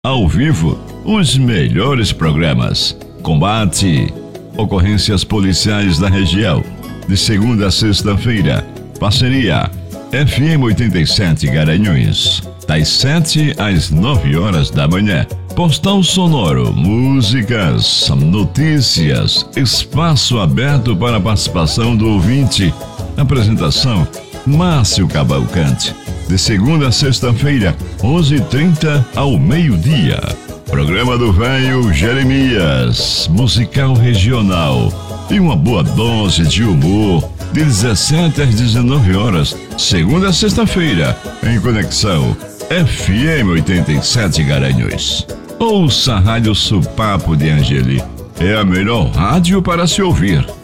Ao vivo, os melhores programas. Combate, ocorrências policiais da região. De segunda a sexta-feira. Parceria FM 87 Garanhuns. Das 7 às 9 horas da manhã. Postal sonoro, músicas, notícias, espaço aberto para a participação do ouvinte. Apresentação, Márcio Cavalcante. De segunda a sexta-feira, 11h30 ao meio-dia. Programa do Velho Jeremias, musical regional. E uma boa dose de humor, de 17 às 19 horas, segunda a sexta-feira, em conexão FM 87 Garanhuns. Ouça a Rádio Supapo de Angeli. É a melhor rádio para se ouvir.